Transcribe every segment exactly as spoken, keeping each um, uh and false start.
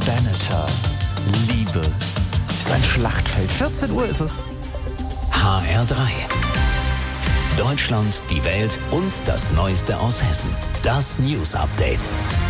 Venator. Liebe ist ein Schlachtfeld. vierzehn Uhr ist es. H R drei. Deutschland, die Welt und das Neueste aus Hessen. Das News Update.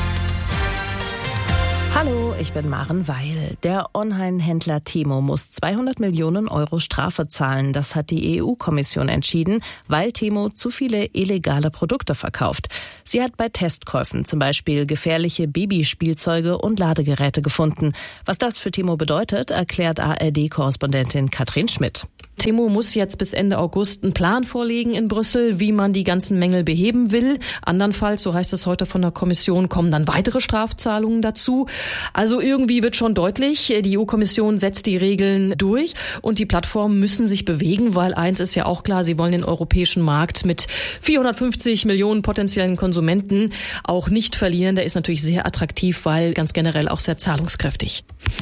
Hallo, ich bin Maren Weil. Der Online-Händler Temu muss zweihundert Millionen Euro Strafe zahlen. Das hat die E U-Kommission entschieden, weil Temu zu viele illegale Produkte verkauft. Sie hat bei Testkäufen zum Beispiel gefährliche Babyspielzeuge und Ladegeräte gefunden. Was das für Temu bedeutet, erklärt A R D-Korrespondentin Katrin Schmidt. Temu muss jetzt bis Ende August einen Plan vorlegen in Brüssel, wie man die ganzen Mängel beheben will. Andernfalls, so heißt es heute von der Kommission, kommen dann weitere Strafzahlungen dazu. Also irgendwie wird schon deutlich, die E U-Kommission setzt die Regeln durch und die Plattformen müssen sich bewegen, weil eins ist ja auch klar, sie wollen den europäischen Markt mit vierhundertfünfzig Millionen potenziellen Konsumenten auch nicht verlieren. Der ist natürlich sehr attraktiv, weil ganz generell auch sehr zahlungskräftig.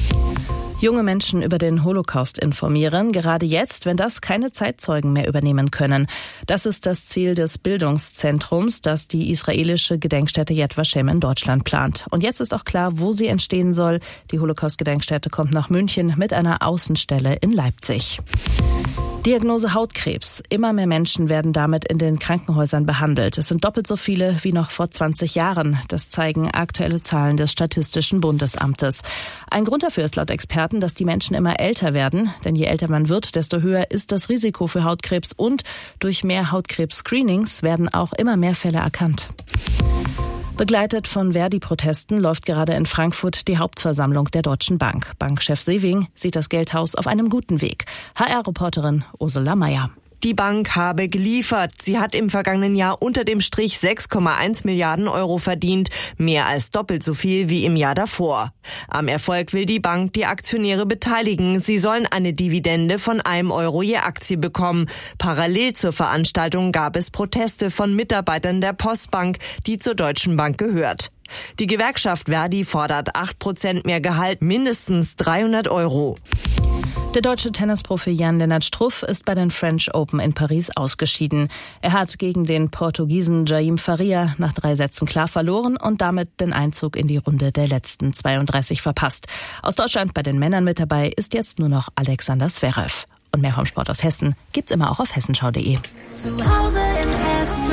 Junge Menschen über den Holocaust informieren, gerade jetzt, wenn das keine Zeitzeugen mehr übernehmen können. Das ist das Ziel des Bildungszentrums, das die israelische Gedenkstätte Yad Vashem in Deutschland plant. Und jetzt ist auch klar, wo sie entstehen soll. Die Holocaust-Gedenkstätte kommt nach München mit einer Außenstelle in Leipzig. Diagnose Hautkrebs. Immer mehr Menschen werden damit in den Krankenhäusern behandelt. Es sind doppelt so viele wie noch vor zwanzig Jahren. Das zeigen aktuelle Zahlen des Statistischen Bundesamtes. Ein Grund dafür ist laut Experten, dass die Menschen immer älter werden. Denn je älter man wird, desto höher ist das Risiko für Hautkrebs. Und durch mehr Hautkrebs-Screenings werden auch immer mehr Fälle erkannt. Begleitet von Verdi-Protesten läuft gerade in Frankfurt die Hauptversammlung der Deutschen Bank. Bankchef Sewing sieht das Geldhaus auf einem guten Weg. H R-Reporterin Ursula Meier. Die Bank habe geliefert. Sie hat im vergangenen Jahr unter dem Strich sechs Komma eins Milliarden Euro verdient, mehr als doppelt so viel wie im Jahr davor. Am Erfolg will die Bank die Aktionäre beteiligen. Sie sollen eine Dividende von einem Euro je Aktie bekommen. Parallel zur Veranstaltung gab es Proteste von Mitarbeitern der Postbank, die zur Deutschen Bank gehört. Die Gewerkschaft Verdi fordert acht Prozent mehr Gehalt, mindestens dreihundert Euro. Der deutsche Tennisprofi Jan-Lennart Struff ist bei den French Open in Paris ausgeschieden. Er hat gegen den Portugiesen Jaime Faria nach drei Sätzen klar verloren und damit den Einzug in die Runde der letzten zweiunddreißig verpasst. Aus Deutschland bei den Männern mit dabei ist jetzt nur noch Alexander Zverev. Und mehr vom Sport aus Hessen gibt's immer auch auf hessenschau punkt de. Zu Hause in Hessen.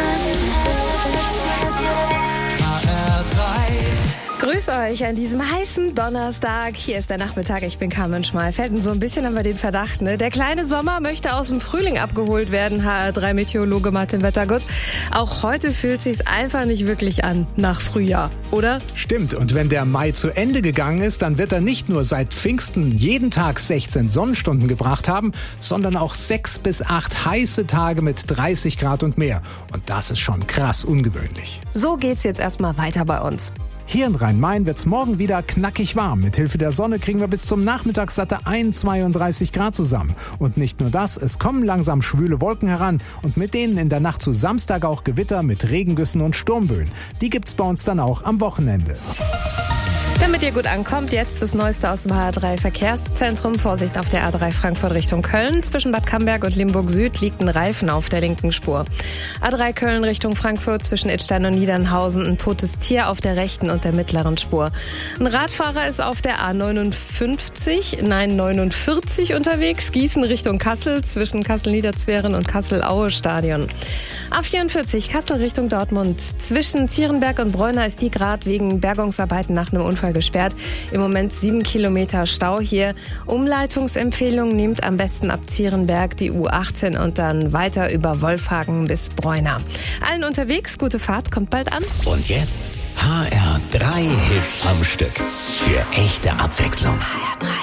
Grüß euch an diesem heißen Donnerstag. Hier ist der Nachmittag. Ich bin Carmen Schmalfeld. Und so ein bisschen haben wir den Verdacht, ne? Der kleine Sommer möchte aus dem Frühling abgeholt werden. H R drei Meteorologe Martin Wettergott. Auch heute fühlt sich's einfach nicht wirklich an nach Frühjahr, oder? Stimmt. Und wenn der Mai zu Ende gegangen ist, dann wird er nicht nur seit Pfingsten jeden Tag sechzehn Sonnenstunden gebracht haben, sondern auch sechs bis acht heiße Tage mit dreißig Grad und mehr. Und das ist schon krass ungewöhnlich. So geht's jetzt erstmal weiter bei uns. Hier in Rhein-Main wird's morgen wieder knackig warm. Mithilfe der Sonne kriegen wir bis zum Nachmittag satte einundzweiunddreißig Grad zusammen. Und nicht nur das, es kommen langsam schwüle Wolken heran und mit denen in der Nacht zu Samstag auch Gewitter mit Regengüssen und Sturmböen. Die gibt's bei uns dann auch am Wochenende. Damit ihr gut ankommt, jetzt das Neueste aus dem H R drei Verkehrszentrum. Vorsicht auf der A drei Frankfurt Richtung Köln. Zwischen Bad Camberg und Limburg Süd liegt ein Reifen auf der linken Spur. A drei Köln Richtung Frankfurt zwischen Idstein und Niedernhausen ein totes Tier auf der rechten und der mittleren Spur. Ein Radfahrer ist auf der A neunundfünfzig, nein neunundvierzig unterwegs. Gießen Richtung Kassel zwischen Kassel-Niederzweren und Kassel-Aue-Stadion. A vierundvierzig Kassel Richtung Dortmund. Zwischen Zierenberg und Bräuner ist die gerade wegen Bergungsarbeiten nach einem Unfall gesperrt. Im Moment sieben Kilometer Stau hier. Umleitungsempfehlung, nehmt am besten ab Zierenberg die U achtzehn und dann weiter über Wolfhagen bis Bräuner. Allen unterwegs, gute Fahrt, kommt bald an. Und jetzt H R drei Hits am Stück. Für echte Abwechslung. H R drei.